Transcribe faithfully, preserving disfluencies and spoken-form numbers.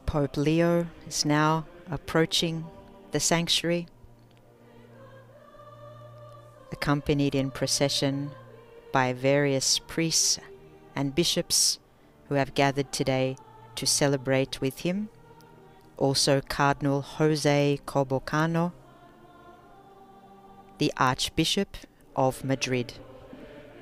Pope Leo is now approaching the sanctuary, accompanied in procession by various priests and bishops who have gathered today to celebrate with him. Also Cardinal Jose Cobocano, the Archbishop of Madrid.